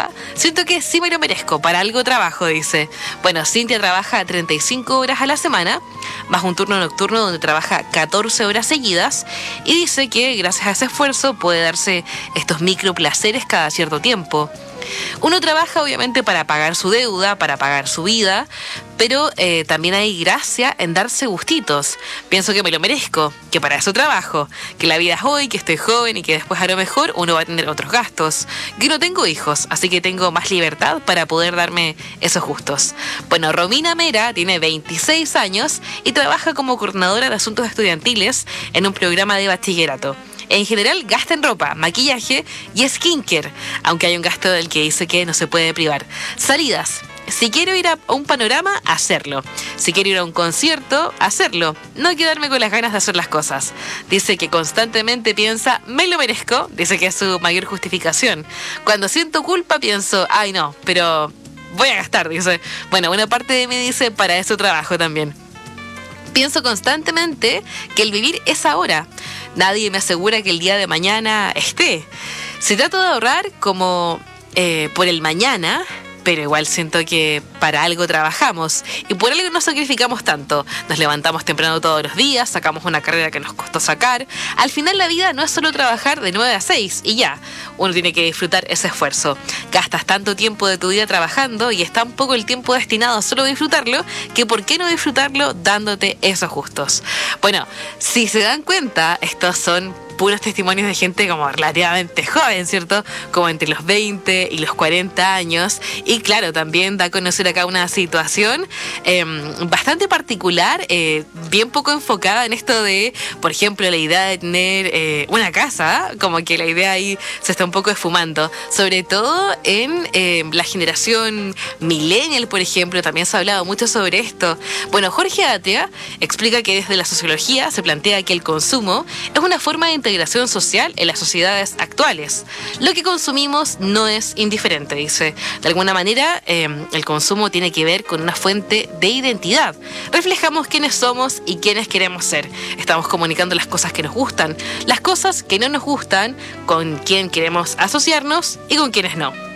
trabaja, siento que sí me lo merezco, para algo trabajo, dice. Bueno, Cintia trabaja 35 horas a la semana, más un turno nocturno donde trabaja 14 horas seguidas, y dice que gracias a ese esfuerzo puede darse estos micro placeres cada cierto tiempo. Uno trabaja obviamente para pagar su deuda, para pagar su vida, pero también hay gracia en darse gustitos. Pienso que me lo merezco, que para eso trabajo, que la vida es hoy, que estoy joven y que después a lo mejor uno va a tener otros gastos. Yo no tengo hijos, así que tengo más libertad para poder darme esos gustos. Bueno, Romina Mera tiene 26 años y trabaja como coordinadora de asuntos estudiantiles en un programa de bachillerato. En general gasta en ropa, maquillaje y skincare, aunque hay un gasto del que dice que no se puede privar. Salidas. Si quiero ir a un panorama, hacerlo. Si quiero ir a un concierto, hacerlo. No quedarme con las ganas de hacer las cosas. Dice que constantemente piensa, me lo merezco. Dice que es su mayor justificación. Cuando siento culpa pienso, ay no, pero voy a gastar, dice. Bueno, una parte de mí dice, para eso trabajo también. Pienso constantemente que el vivir es ahora. Nadie me asegura que el día de mañana esté. Se trata de ahorrar como por el mañana, pero igual siento que para algo trabajamos y por algo nos sacrificamos tanto. Nos levantamos temprano todos los días, sacamos una carrera que nos costó sacar. Al final la vida no es solo trabajar de 9 a 6 y ya. Uno tiene que disfrutar ese esfuerzo. Gastas tanto tiempo de tu vida trabajando y es tan poco el tiempo destinado a solo disfrutarlo, que ¿por qué no disfrutarlo dándote esos gustos? Bueno, si se dan cuenta, estos son puros testimonios de gente como relativamente joven, ¿cierto? Como entre los 20 y los 40 años. Y claro, también da a conocer acá una situación bastante particular, bien poco enfocada en esto de, por ejemplo, la idea de tener una casa, como que la idea ahí se está un poco esfumando. Sobre todo en la generación millennial, por ejemplo, también se ha hablado mucho sobre esto. Bueno, Jorge Atria explica que desde la sociología se plantea que el consumo es una forma de integración social en las sociedades actuales. Lo que consumimos no es indiferente, dice. De alguna manera, el consumo tiene que ver con una fuente de identidad. Reflejamos quiénes somos y quiénes queremos ser. Estamos comunicando las cosas que nos gustan, las cosas que no nos gustan, con quién queremos asociarnos y con quiénes no.